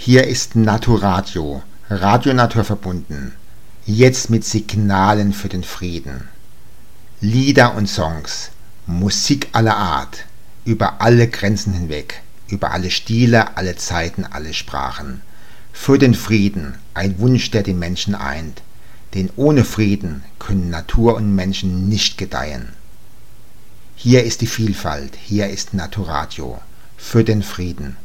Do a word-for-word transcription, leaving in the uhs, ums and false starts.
Hier ist Naturadio, Radio Natur verbunden, jetzt mit Signalen für den Frieden. Lieder und Songs, Musik aller Art, über alle Grenzen hinweg, über alle Stile, alle Zeiten, alle Sprachen. Für den Frieden, ein Wunsch, der die Menschen eint, denn ohne Frieden können Natur und Menschen nicht gedeihen. Hier ist die Vielfalt, hier ist Naturadio, für den Frieden.